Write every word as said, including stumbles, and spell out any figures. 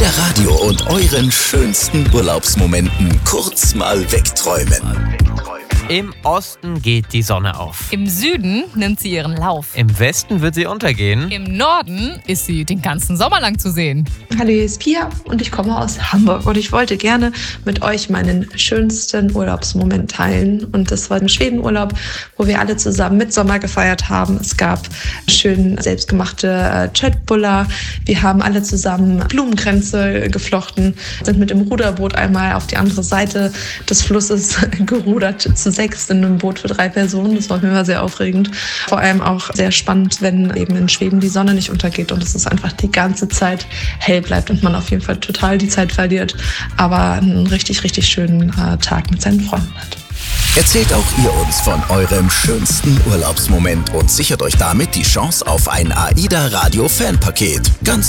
AIDA Radio und euren schönsten Urlaubsmomenten kurz mal wegträumen. Im Osten geht die Sonne auf. Im Süden nimmt sie ihren Lauf. Im Westen wird sie untergehen. Im Norden ist sie den ganzen Sommer lang zu sehen. Hallo, hier ist Pia und ich komme aus Hamburg und ich wollte gerne mit euch meinen schönsten Urlaubsmoment teilen. Und das war ein Schwedenurlaub, wo wir alle zusammen Mitsommer gefeiert haben. Es gab schön selbstgemachte äh, Köttbullar. Wir haben alle zusammen Blumenkränze geflochten, sind mit dem Ruderboot einmal auf die andere Seite des Flusses gerudert, zu sechs in einem Boot für drei Personen. Das war mir immer sehr aufregend. Vor allem auch sehr spannend, wenn eben in Schweden die Sonne nicht untergeht und es ist einfach die ganze Zeit hell bleibt und man auf jeden Fall total die Zeit verliert, aber einen richtig, richtig schönen äh, Tag mit seinen Freunden hat. Erzählt auch ihr uns von eurem schönsten Urlaubsmoment und sichert euch damit die Chance auf ein AIDA Radio Fanpaket. Ganz